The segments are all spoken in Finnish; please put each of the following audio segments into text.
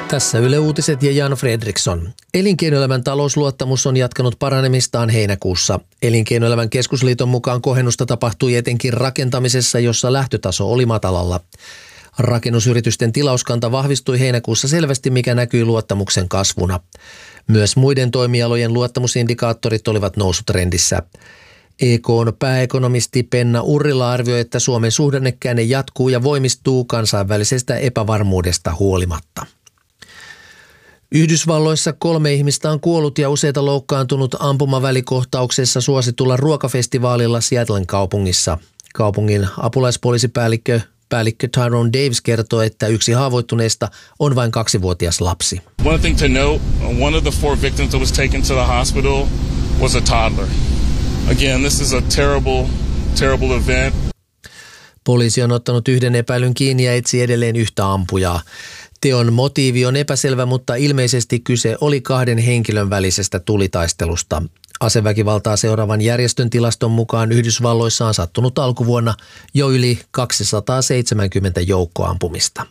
Tässä Yle Uutiset ja Jan Fredriksson. Elinkeinoelämän talousluottamus on jatkanut paranemistaan heinäkuussa. Elinkeinoelämän keskusliiton mukaan kohennusta tapahtui etenkin rakentamisessa, jossa lähtötaso oli matalalla. Rakennusyritysten tilauskanta vahvistui heinäkuussa selvästi, mikä näkyi luottamuksen kasvuna. Myös muiden toimialojen luottamusindikaattorit olivat nousutrendissä. EK:n pääekonomisti Penna Urrila arvioi, että Suomen suhdannekäänne jatkuu ja voimistuu kansainvälisestä epävarmuudesta huolimatta. Yhdysvalloissa 3 ihmistä on kuollut ja useita loukkaantunut ampumavälikohtauksessa suositulla ruokafestivaalilla Seattlen kaupungissa. Kaupungin apulaispoliisipäällikkö Tyrone Davis kertoo, että yksi haavoittuneista on vain 2-vuotias lapsi. One thing to note, one of the 4 victims that was taken to the hospital was a toddler. Again, this is a terrible event. Poliisi on ottanut 1 epäilyn kiinni ja etsii edelleen yhtä ampujaa. Teon motiivi on epäselvä, mutta ilmeisesti kyse oli 2 henkilön välisestä tulitaistelusta. Aseväkivaltaa seuraavan järjestön tilaston mukaan Yhdysvalloissa on sattunut alkuvuonna jo yli 270 joukkoampumista.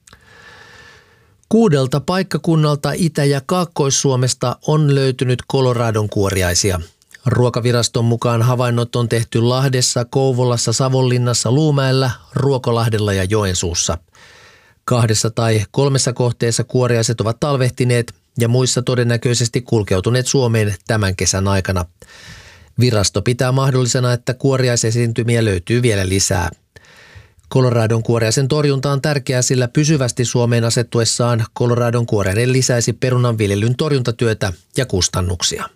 6 paikkakunnalta Itä- ja Kaakkois-Suomesta on löytynyt Coloradon kuoriaisia. Ruokaviraston mukaan havainnot on tehty Lahdessa, Kouvolassa, Savonlinnassa, Luumäellä, Ruokolahdella ja Joensuussa. 2 tai 3 kohteessa kuoriaiset ovat talvehtineet ja muissa todennäköisesti kulkeutuneet Suomeen tämän kesän aikana. Virasto pitää mahdollisena, että kuoriaisesiintymiä löytyy vielä lisää. Coloradon kuoriaisen torjunta on tärkeää, sillä pysyvästi Suomeen asettuessaan Coloradon kuoriainen lisäisi perunanviljelyn torjuntatyötä ja kustannuksia.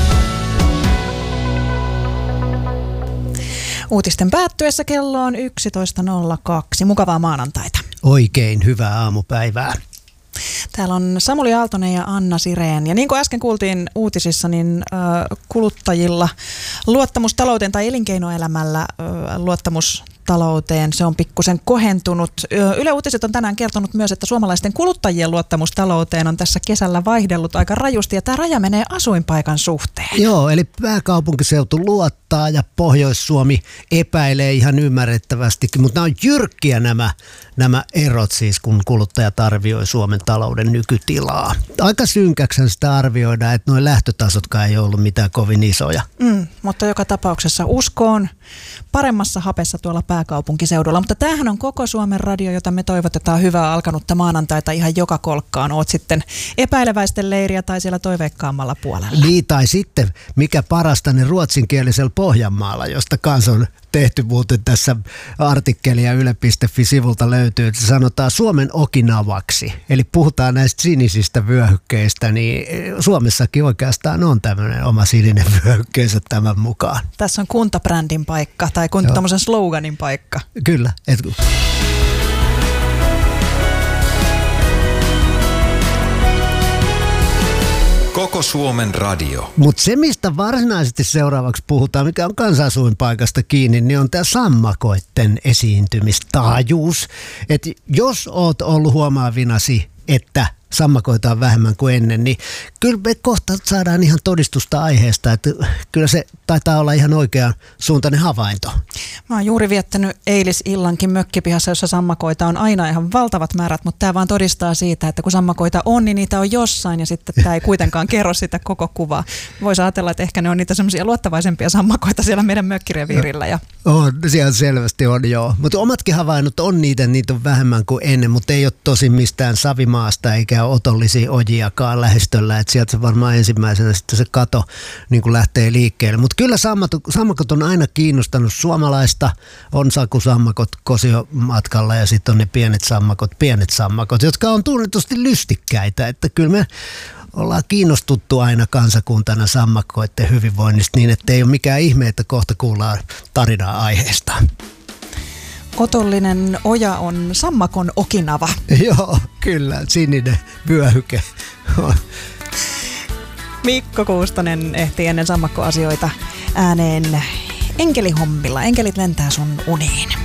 Uutisten päättyessä kello on 11.02. Mukavaa maanantaita. Oikein hyvää aamupäivää. Täällä on Samuli Aaltonen ja Anna Sireen. Ja niin kuin äsken kuultiin uutisissa, niin kuluttajilla luottamustalouteen tai elinkeinoelämällä luottamustalouteen, se on pikkusen kohentunut. Yle Uutiset on tänään kertonut myös, että suomalaisten kuluttajien luottamustalouteen on tässä kesällä vaihdellut aika rajusti ja tämä raja menee asuinpaikan suhteen. Joo, eli pääkaupunkiseutu luottaa ja Pohjois-Suomi epäilee ihan ymmärrettävästikin, mutta nämä on jyrkkiä nämä erot siis, kun kuluttajat arvioi Suomen talouden nykytilaa. Aika synkäksän sitä arvioidaan, että nuo lähtötasotkaan ei ollut mitään kovin isoja. Mutta joka tapauksessa uskoon paremmassa hapessa tuolla pääkaupunkiseudulla. Mutta tämähän on koko Suomen radio, jota me toivotetaan hyvää alkanutta maanantaita ihan joka kolkkaan. Oot sitten epäileväisten leiriä tai siellä toiveikkaammalla puolella. Niin, tai sitten mikä parasta, niin ruotsinkielisellä Pohjanmaalla, josta kanssa on tehty muuten tässä artikkelia yle.fi-sivulta löytyy, että sanotaan Suomen Okinavaksi. Eli puhutaan näistä sinisistä vyöhykkeistä, niin Suomessakin oikeastaan on tämmöinen oma sininen vyöhykkeensä tämän mukaan. Tässä on kuntabrändin paikka tai tämmöisen sloganin paikka. Kyllä. Koko Suomen radio. Mutta se, mistä varsinaisesti seuraavaksi puhutaan, mikä on kansasuinpaikasta kiinni, niin on tämä sammakoitten esiintymistaajuus. Et jos oot ollut huomaavinasi, että sammakoita on vähemmän kuin ennen, niin kyllä me kohta saadaan ihan todistusta aiheesta, että kyllä se taitaa olla ihan oikean suuntainen havainto. Mä oon juuri viettänyt eilisillankin mökkipihassa, jossa sammakoita on aina ihan valtavat määrät, mutta tämä vaan todistaa siitä, että kun sammakoita on, niin niitä on jossain ja sitten tämä ei kuitenkaan kerro sitä koko kuvaa. Voisi ajatella, että ehkä ne on niitä semmoisia luottavaisempia sammakoita siellä meidän mökkireviirillä. On, siellä selvästi on joo, mutta omatkin havainnot on niitä on vähemmän kuin ennen, mutta ei ole tosi mistään savimaasta eikä ole otollisia ojiakaan lähestöllä, että sieltä varmaan ensimmäisenä sitten se kato niin kuin lähtee liikkeelle. Mutta kyllä sammakot on aina kiinnostanut suomalaista, on sakusammakot kosiomatkalla ja sitten on ne pienet sammakot, jotka on tunnetusti lystikkäitä, että kyllä me ollaan kiinnostuttu aina kansakuntana sammakoiden hyvinvoinnista niin, että ei ole mikään ihme, että kohta kuullaan tarinaa aiheesta. Otollinen oja on sammakon Okinava. Joo, kyllä, sininen vyöhyke. Mikko Kuustonen ehti ennen sammakkoasioita ääneen enkelihommilla. Enkelit lentää sun uniin.